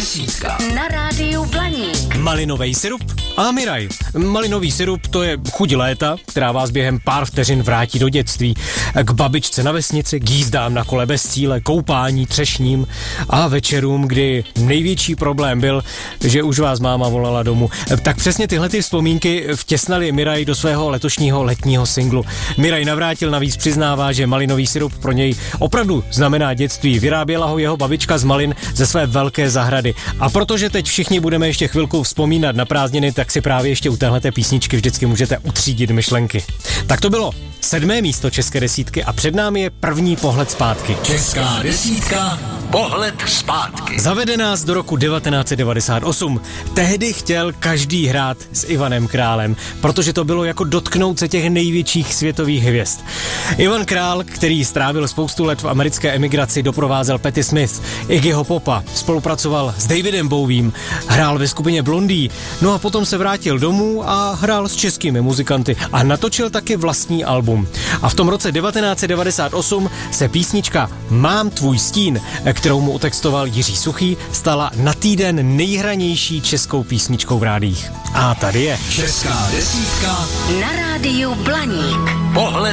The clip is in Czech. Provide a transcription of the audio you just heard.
desítka na rádiu Blaník. Malinový sirup a Miraj. Malinový sirup, to je chuť léta, která vás během pár vteřin vrátí do dětství. K babičce na vesnici, k jízdám na kole bez cíle, koupání, třešním a večerům, kdy největší problém byl, že už vás máma volala domů. Tak přesně tyhle ty vzpomínky vtěsnali Miraj do svého letošního letního singlu. Miraj Navrátil navíc přiznává, že malinový sirup pro něj opravdu znamená dětství. Vyráběla ho jeho babička z malin ze své velké zahrady. A protože teď všichni budeme ještě chvilku vzpomínat na prázdniny, tak si právě ještě u téhleté písničky vždycky můžete utřídit myšlenky. Tak to bylo 7. místo české desítky a před námi je první pohled zpátky. Česká desítka, pohled zpátky. Zavede nás do roku 1998. Tehdy chtěl každý hrát s Ivanem Králem, protože to bylo jako dotknout se těch největších světových hvězd. Ivan Král, který strávil spoustu let v americké emigraci, doprovázel Patti Smith, Iggyho Popa, spolupracoval s Davidem Bowiem, hrál ve skupině Blondie, no a potom se vrátil domů a hrál s českými muzikanty a natočil taky vlastní album. A v tom roce 1998 se písnička Mám tvůj stín, kterou mu utextoval Jiří Suchý, stala na týden nejhranější českou písničkou v rádiích. A tady je Česká desítka Na rádiu Blaník. pohled